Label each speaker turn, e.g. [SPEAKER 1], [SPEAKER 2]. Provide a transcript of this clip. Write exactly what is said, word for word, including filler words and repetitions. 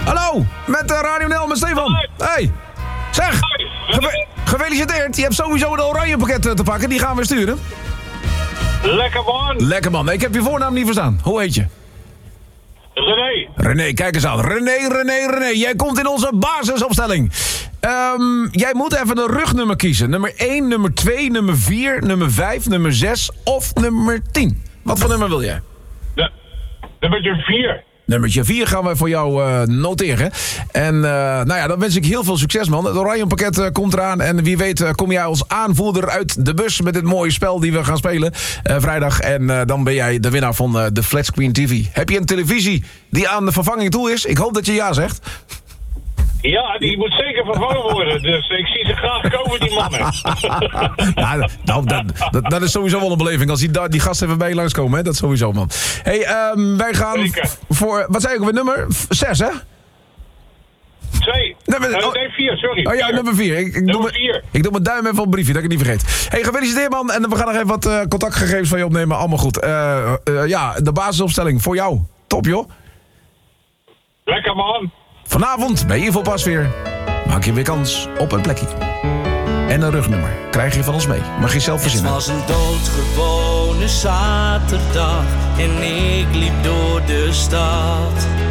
[SPEAKER 1] Hallo, met uh, Radio Nel, met Stefan. Hey, zeg, geve- gefeliciteerd. Je hebt sowieso de oranje pakket uh, te pakken, die gaan we sturen.
[SPEAKER 2] Lekker man.
[SPEAKER 1] Lekker man, ik heb je voornaam niet verstaan. Hoe heet je?
[SPEAKER 2] René.
[SPEAKER 1] René, kijk eens aan. René, René, René. Jij komt in onze basisopstelling. Um, jij moet even een rugnummer kiezen. Nummer één, nummer twee, nummer vier, nummer vijf, nummer zes of nummer tien. Wat voor nummer wil jij?
[SPEAKER 2] De, nummertje vier.
[SPEAKER 1] Nummertje vier gaan we voor jou uh, noteren. En uh, nou ja, dan wens ik heel veel succes, man. Het oranje pakket uh, komt eraan. En wie weet uh, kom jij als aanvoerder uit de bus met dit mooie spel die we gaan spelen uh, vrijdag. En uh, dan ben jij de winnaar van uh, de Flatscreen T V. Heb je een televisie die aan de vervanging toe is? Ik hoop dat je ja zegt.
[SPEAKER 2] Ja, die moet zeker vervangen worden. Dus ik zie ze graag komen, die mannen.
[SPEAKER 1] Ja, nou, dat, dat, dat is sowieso wel een beleving. Als die, die gasten even bij je langskomen, hè? Dat sowieso, man. Hey, um, wij gaan
[SPEAKER 2] Zeker.
[SPEAKER 1] voor... Wat zei ik over nummer? Zes, hè?
[SPEAKER 2] Twee.
[SPEAKER 1] Nummer,
[SPEAKER 2] oh,
[SPEAKER 1] oh,
[SPEAKER 2] nee, vier, sorry.
[SPEAKER 1] oh ja,
[SPEAKER 2] vier.
[SPEAKER 1] nummer vier. Ik, ik,
[SPEAKER 2] Nummer
[SPEAKER 1] doe
[SPEAKER 2] vier.
[SPEAKER 1] mijn, ik doe mijn duim even op een briefje, dat ik het niet vergeet. Hey, gefeliciteerd, man. En we gaan nog even wat uh, contactgegevens van je opnemen. Allemaal goed. Uh, uh, ja, de basisopstelling voor jou. Top, joh.
[SPEAKER 2] Lekker man.
[SPEAKER 1] Vanavond bij Infopas weer. Maak je weer kans op een plekje. En een rugnummer krijg je van ons mee. Mag je zelf verzinnen.
[SPEAKER 3] Het was een doodgewone zaterdag en ik liep door de stad.